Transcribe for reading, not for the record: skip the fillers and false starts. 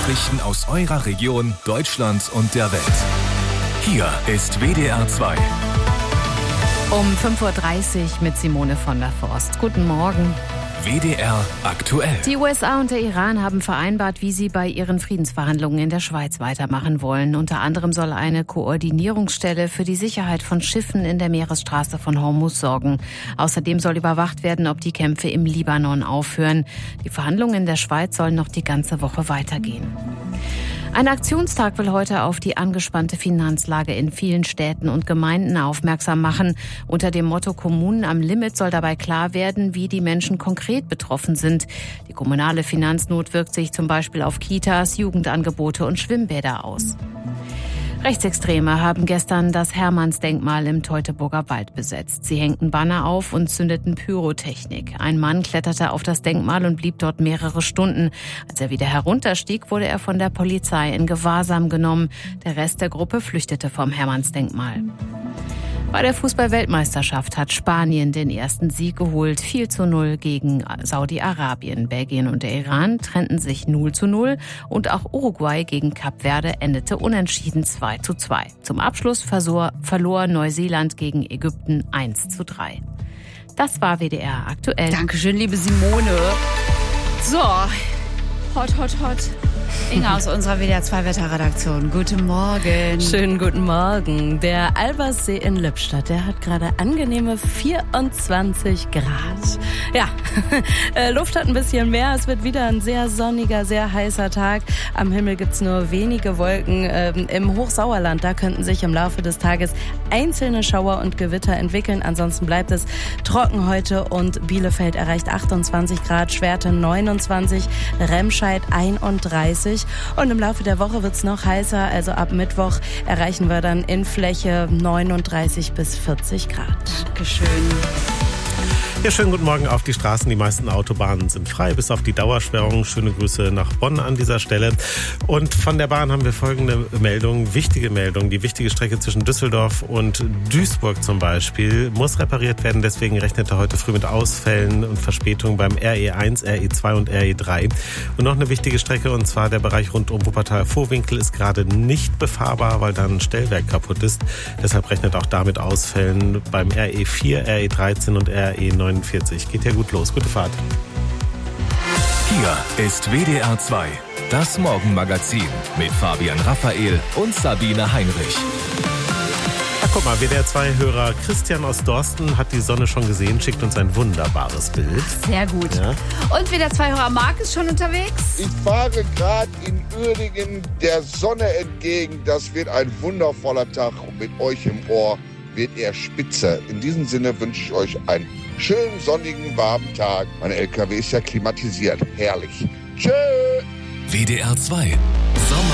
Nachrichten aus eurer Region, Deutschland und der Welt. Hier ist WDR 2. Um 5.30 Uhr mit Simone von der Forst. Guten Morgen. WDR aktuell. Die USA und der Iran haben vereinbart, wie sie bei ihren Friedensverhandlungen in der Schweiz weitermachen wollen. Unter anderem soll eine Koordinierungsstelle für die Sicherheit von Schiffen in der Meeresstraße von Hormuz sorgen. Außerdem soll überwacht werden, ob die Kämpfe im Libanon aufhören. Die Verhandlungen in der Schweiz sollen noch die ganze Woche weitergehen. Ein Aktionstag will heute auf die angespannte Finanzlage in vielen Städten und Gemeinden aufmerksam machen. Unter dem Motto Kommunen am Limit soll dabei klar werden, wie die Menschen konkret betroffen sind. Die kommunale Finanznot wirkt sich zum Beispiel auf Kitas, Jugendangebote und Schwimmbäder aus. Rechtsextreme haben gestern das Hermannsdenkmal im Teutoburger Wald besetzt. Sie hängten Banner auf und zündeten Pyrotechnik. Ein Mann kletterte auf das Denkmal und blieb dort mehrere Stunden. Als er wieder herunterstieg, wurde er von der Polizei in Gewahrsam genommen. Der Rest der Gruppe flüchtete vom Hermannsdenkmal. Bei der Fußball-Weltmeisterschaft hat Spanien den ersten Sieg geholt. 4:0 gegen Saudi-Arabien. Belgien und der Iran trennten sich 0:0 und auch Uruguay gegen Kap Verde endete unentschieden 2:2. Zum Abschluss verlor Neuseeland gegen Ägypten 1:3. Das war WDR aktuell. Dankeschön, liebe Simone. So, hot. Inga aus unserer WDR 2 Wetterredaktion. Guten Morgen. Schönen guten Morgen. Der Alberssee in Lippstadt, der hat gerade angenehme 24 Grad. Ja, Luft hat ein bisschen mehr. Es wird wieder ein sehr sonniger, sehr heißer Tag. Am Himmel gibt's nur wenige Wolken. Im Hochsauerland, da könnten sich im Laufe des Tages einzelne Schauer und Gewitter entwickeln. Ansonsten bleibt es trocken heute und Bielefeld erreicht 28 Grad, Schwerte 29, Remscheid 31. Und im Laufe der Woche wird's noch heißer, also ab Mittwoch erreichen wir dann in Fläche 39 bis 40 Grad. Dankeschön. Ja, schönen guten Morgen auf die Straßen. Die meisten Autobahnen sind frei, bis auf die Dauersperrung. Schöne Grüße nach Bonn an dieser Stelle. Und von der Bahn haben wir folgende Meldung, wichtige Meldung. Die wichtige Strecke zwischen Düsseldorf und Duisburg zum Beispiel muss repariert werden. Deswegen rechnete heute früh mit Ausfällen und Verspätungen beim RE1, RE2 und RE3. Und noch eine wichtige Strecke, und zwar der Bereich rund um Wuppertal-Vohwinkel ist gerade nicht befahrbar, weil da ein Stellwerk kaputt ist. Deshalb rechnet auch damit Ausfällen beim RE4, RE13 und RE9. Geht ja gut los. Gute Fahrt. Hier ist WDR 2, das Morgenmagazin mit Fabian Raphael und Sabine Heinrich. Ach, guck mal, WDR 2-Hörer Christian aus Dorsten hat die Sonne schon gesehen, schickt uns ein wunderbares Bild. Sehr gut. Ja. Und WDR 2-Hörer Marc ist schon unterwegs. Ich fahre gerade in Uerdingen der Sonne entgegen. Das wird ein wundervoller Tag und mit euch im Ohr wird er spitze. In diesem Sinne wünsche ich euch einen schönen, sonnigen, warmen Tag. Mein LKW ist ja klimatisiert. Herrlich. Tschö. WDR 2. Sommer